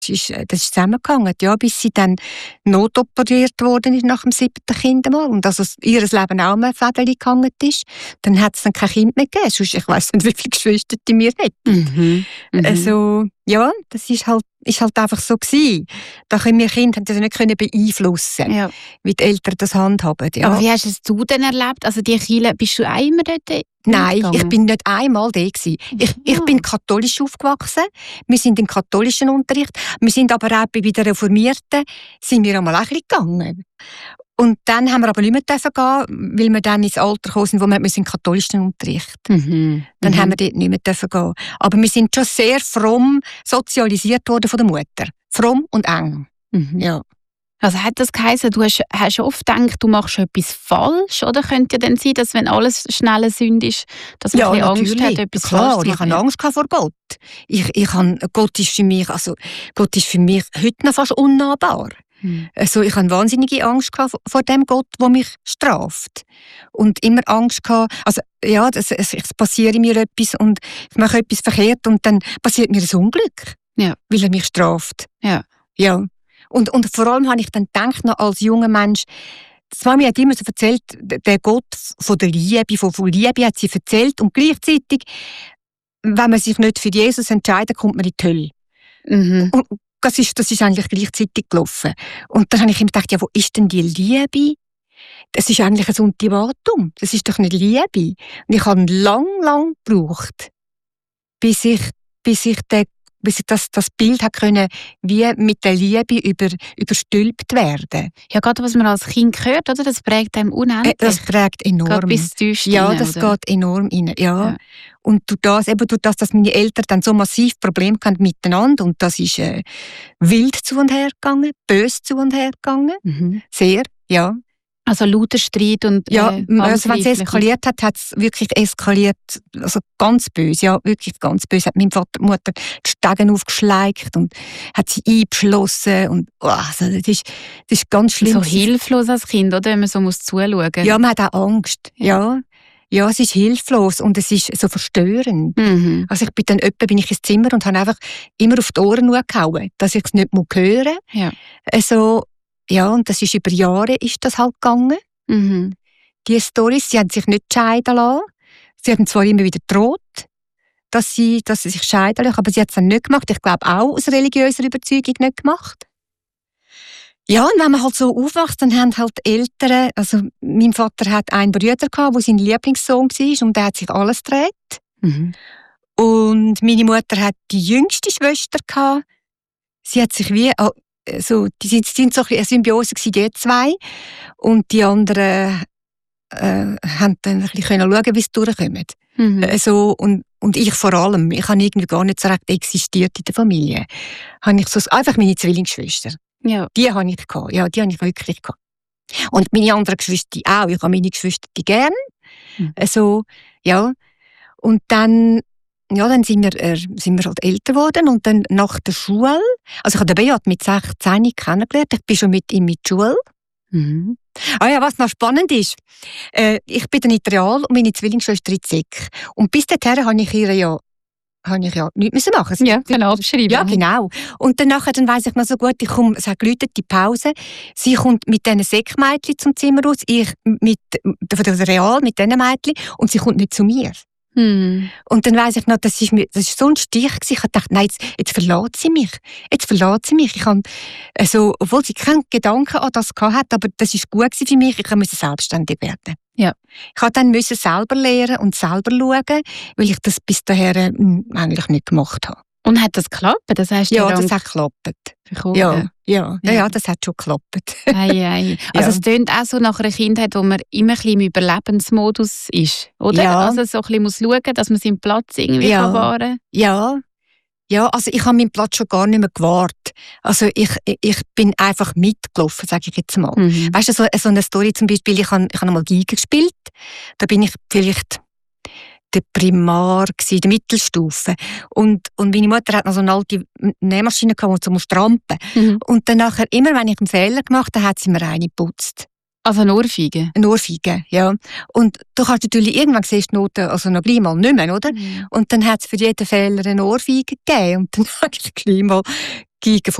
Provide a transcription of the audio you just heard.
das ist zusammengegangen, ja, bis sie dann notoperiert worden ist nach dem 7. Kindermal und also ihr Leben auch mal Fädeli gehangen ist. Dann hat es dann kein Kind mehr gegeben, sonst, ich weiss nicht, wie viele Geschwister die wir hätten. Also, ja, das ist halt einfach so gewesen. Da können wir Kinder das nicht beeinflussen, Ja. wie die Eltern das handhaben. Ja. Aber wie hast du denn erlebt? Also die Kirche, bist du auch immer dort? Nein, gegangen? ich bin nicht einmal da gewesen. Ich bin katholisch aufgewachsen. Wir sind im katholischen Unterricht. Wir sind aber auch bei den Reformierten sind wir einmal auch ein bisschen gegangen. Und dann haben wir aber nicht mehr gehen, weil wir dann ins Alter gekommen sind, wo wir in den katholischen Unterricht. Dann haben wir dort nicht mehr gehen. Aber wir sind schon sehr fromm sozialisiert worden von der Mutter. Fromm und eng. Ja. Also hat das geheißen, du hast oft gedacht, du machst etwas falsch? Oder könnte ja dann sein, dass wenn alles schnell Sünde ist, dass man ein bisschen Angst hat, etwas falsch zu machen? Ich hatte Angst vor Gott. Gott ist für mich heute noch fast unnahbar. Also ich hatte wahnsinnige Angst vor dem Gott, der mich straft. Und immer Angst gehabt, also ja, es passiert mir etwas und ich mache etwas verkehrt und dann passiert mir ein Unglück, weil er mich straft. Ja. Und vor allem habe ich dann gedacht, noch als junger Mensch, die Mami hat immer so erzählt, der Gott von der Liebe, von Liebe hat sie erzählt und gleichzeitig, wenn man sich nicht für Jesus entscheidet, kommt man in die Hölle. Und das ist eigentlich gleichzeitig gelaufen. Und dann habe ich immer gedacht, ja, wo ist denn die Liebe? Das ist eigentlich ein Ultimatum. Das ist doch nicht Liebe. Und ich habe lang gebraucht, bis ich das Bild hat können, wie mit der Liebe überstülpt werden. Ja, gerade was man als Kind hört, oder? Das prägt einem unendlich. Das prägt enorm. Gerade bis tiefst ja, rein, das oder? geht enorm rein. Ja. Und durch das, dass meine Eltern dann so massiv Probleme hatten miteinander, und das ist wild zu und her gegangen, böse zu und her gegangen, sehr, ja. Also lauter Streit und also wenn es eskaliert hat es wirklich eskaliert, also ganz böse, ja, wirklich ganz böse. Hat mein Vater und Mutter die Stegen aufgeschleicht und hat sie eingeschlossen und also das ist ganz schlimm. So hilflos als Kind, oder? Wenn man so zuschauen muss. Ja, man hat auch Angst, ja. Ja, es ist hilflos und es ist so verstörend. Also bin ich ins Zimmer und habe einfach immer auf die Ohren gehauen, dass ich es nicht hören muss. Ja. Also, ja, und das ist über Jahre ist das halt gegangen. Die Storys, sie haben sich nicht scheiden lassen. Sie haben zwar immer wieder gedroht, dass sie sich scheiden lassen, aber sie hat es dann nicht gemacht. Ich glaube auch aus religiöser Überzeugung nicht gemacht. Ja, und wenn man halt so aufwächst, dann haben halt die Eltern, also mein Vater hat einen Bruder gehabt, der sein Lieblingssohn war und der hat sich alles gedreht. Und meine Mutter hat die jüngste Schwester gehabt. Sie hat sich wie die sind so eine Symbiose gewesen, die zwei. Und die anderen haben dann ein bisschen schauen, wie sie durchkommen. Und ich vor allem. Ich habe irgendwie gar nicht so recht existiert in der Familie. Habe ich einfach meine Zwillingsschwester. Ja. Die habe ich gehabt. Ja, die habe ich wirklich gehabt. Und meine anderen Geschwister auch. Ich habe meine Geschwister gern. Ja. Und dann sind wir halt älter geworden und dann nach der Schule, also ich habe den Beat mit 16 kennengelernt, ich bin schon mit ihm in die Schule. Was noch spannend ist, ich bin dann in die Real und meine Zwillingsschwester in die Sek. Und bis dahin habe ich ihr ja nichts machen müssen. Ja, genau, abschreiben. Ja, genau. Und dann weiss ich noch so gut, es hat geläutet, die Pause. Sie kommt mit diesen Sekmädchen zum Zimmer raus, ich von der Real mit diesen Mädchen und sie kommt nicht zu mir. Und dann weiss ich noch, das ist so ein Stich gewesen. Ich habe gedacht, nein, jetzt verlässt sie mich. Ich habe, obwohl sie keinen Gedanken an das hatte, aber das war gut für mich. Ich musste selbstständig werden. Ja. Ich musste dann selber lernen und selber schauen, weil ich das bis dahin eigentlich nicht gemacht habe. Und hat das geklappt? Das heißt, ja, das hat geklappt. Ja, das hat schon geklappt. Ei. Also es tönt auch so nach einer Kindheit, wo man immer ein bisschen im Überlebensmodus ist, oder? Ja. Also so ein bisschen muss schauen, dass man seinen Platz irgendwie kann wahren kann. Ja, also ich habe meinen Platz schon gar nicht mehr gewahrt. Also ich bin einfach mitgelaufen, sage ich jetzt mal. Weißt du, so eine Story zum Beispiel, ich habe einmal Geige gespielt. Da bin ich vielleicht der Primar gsi, der Mittelstufe. Und meine Mutter hat noch so eine alte Nähmaschine gehabt, die strampen. Und dann nachher, immer wenn ich einen Fehler gemacht habe, hat sie mir eine geputzt. Also eine Ohrfeige? Eine Ohrfeige, ja. Und du kannst natürlich irgendwann siehst die Noten, also noch gleich mal nicht mehr, oder? Und dann hat es für jeden Fehler eine Ohrfeige gegeben. Und dann habe ich gleich mal Geigen